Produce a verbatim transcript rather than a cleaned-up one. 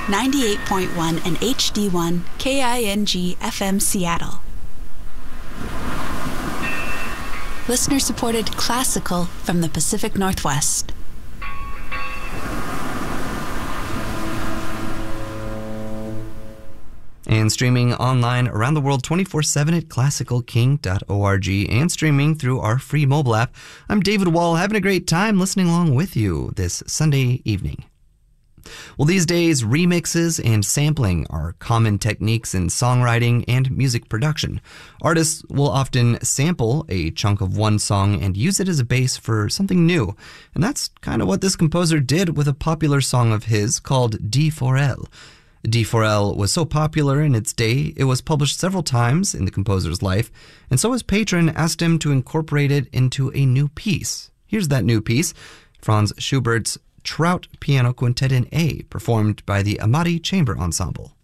ninety-eight point one and H D one K I N G F M Seattle. Listener-supported classical from the Pacific Northwest. And streaming online around the world twenty-four seven at classical king dot org and streaming through our free mobile app. I'm David Wall, having a great time listening along with you this Sunday evening. Well, these days, remixes and sampling are common techniques in songwriting and music production. Artists will often sample a chunk of one song and use it as a base for something new. And that's kind of what this composer did with a popular song of his called D four L. D four L was so popular in its day, it was published several times in the composer's life, and so his patron asked him to incorporate it into a new piece. Here's that new piece, Franz Schubert's Trout Piano Quintet in A, performed by the Amati Chamber Ensemble.